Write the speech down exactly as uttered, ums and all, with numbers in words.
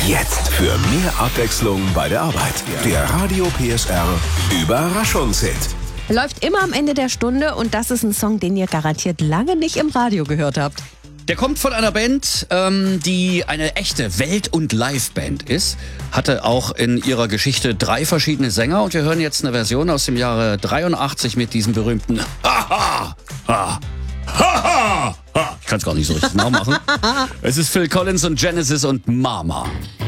Jetzt für mehr Abwechslung bei der Arbeit. Der Radio P S R Überraschungshit. Läuft immer am Ende der Stunde und das ist ein Song, den ihr garantiert lange nicht im Radio gehört habt. Der kommt von einer Band, ähm, die eine echte Welt- und Live-Band ist. Hatte auch in ihrer Geschichte drei verschiedene Sänger und wir hören jetzt eine Version aus dem Jahre dreiundachtzig mit diesem berühmten Ha-ha! Ha! Ha-ha! Ha! Ich kann es gar nicht so richtig nachmachen. Es ist Phil Collins und Genesis und Mama.